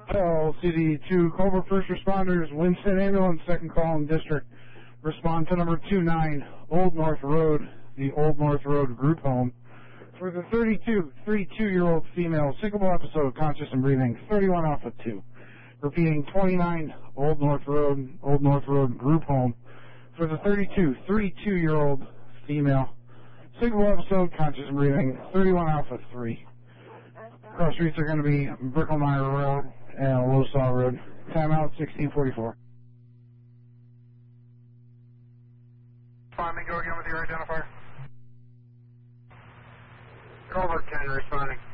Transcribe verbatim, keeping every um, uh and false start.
L C D two, Culver First Responders, Winston Ambulance, second call in district. Respond to number two nine, Old North Road, the Old North Road group home. For the thirty-two, thirty-two-year-old female, sickable episode, conscious and breathing, thirty-one Alpha two. Repeating, twenty-nine, Old North Road, Old North Road group home. For the thirty-two, thirty-two-year-old female, sickable episode, conscious and breathing, thirty-one Alpha three. Cross streets are going to be Bricklemeyer Road and Losaw Road. Timeout sixteen forty-four. Responding, go again with your identifier. Culver ten responding.